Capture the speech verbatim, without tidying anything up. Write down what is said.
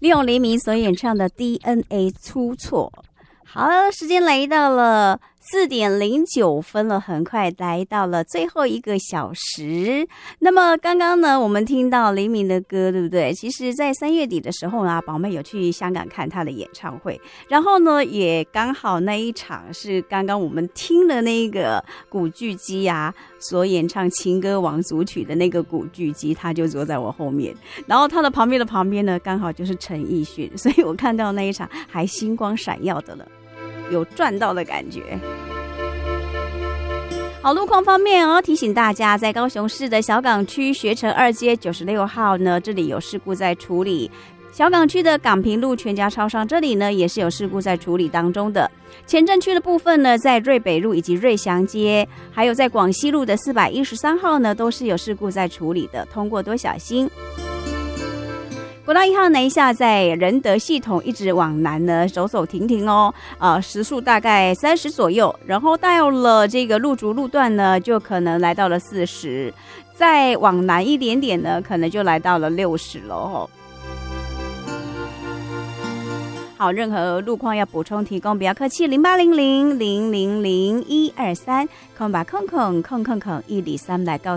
利用黎明所演唱的 D N A 出错。好，时间来到了四点零九分了，很快来到了最后一个小时。那么刚刚呢，我们听到黎明的歌，对不对？其实在三月底的时候呢，宝妹有去香港看他的演唱会，然后呢，也刚好那一场是刚刚我们听的那个古巨基啊所演唱情歌王组曲的那个古巨基，他就坐在我后面，然后他的旁边的旁边呢，刚好就是陈奕迅，所以我看到那一场还星光闪耀的了，有赚到的感觉。好，路况方面哦，提醒大家，在高雄市的小港区学城二街九十六号呢，这里有事故在处理。小港区的港平路全家超商这里呢，也是有事故在处理当中的。前镇区的部分呢，在瑞北路以及瑞祥街，还有在广西路的四百一十三号呢，都是有事故在处理的，通过多小心。国道一号南下在仁德系统一直往南呢，走走停停哦，呃，时速大概三十左右，然后到了这个路竹路段呢，就可能来到了四十，再往南一点点呢，可能就来到了六十了哦。好，任何路况要补充提供，不要客气，零八零零零零零一二三，空吧空空空空空一里三来告。